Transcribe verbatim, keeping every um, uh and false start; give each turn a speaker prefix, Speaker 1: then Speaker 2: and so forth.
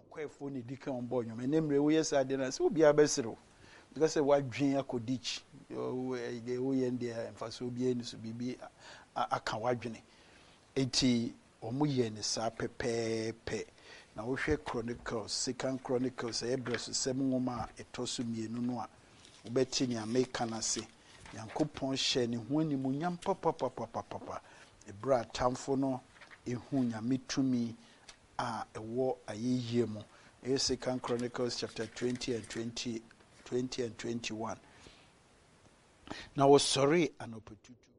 Speaker 1: kwefo ne dika on boy nyom enemre wo yesa de na se obi abesiro because say wadwen akodichi yo de wo ye ndie emfaso obi eni so bibi aka wadwene enti omo ye ne sa pepepe na wo hwe Chronicles Second Chronicles ebreso sem nwoma etoso mienu no a wo beti ni America na se Yankopon hye ne ho animu nyam papa papa papa ebra tamfo no ehu nyame tumi a ewo ayeye mu Second Chronicles chapter twenty and twenty twenty and twenty-one. Now sorry an opportunity